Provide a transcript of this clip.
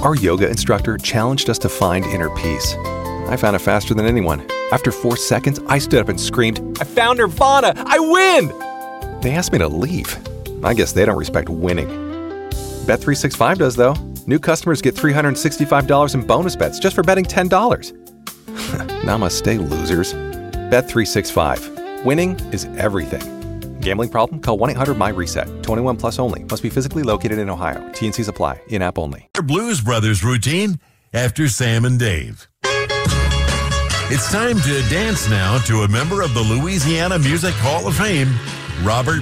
Our yoga instructor challenged us to find inner peace. I found it faster than anyone. After 4 seconds, I stood up and screamed, "I found Nirvana! I win!" They asked me to leave. I guess they don't respect winning. Bet365 does, though. New customers get $365 in bonus bets just for betting $10. Namaste, losers. Bet365. Winning is everything. Gambling problem? Call 1-800-MY-RESET. 21 plus only. Must be physically located in Ohio. T&Cs apply. In-app only. Blues Brothers routine after Sam and Dave. It's time to dance now to a member of the Louisiana Music Hall of Fame, Robert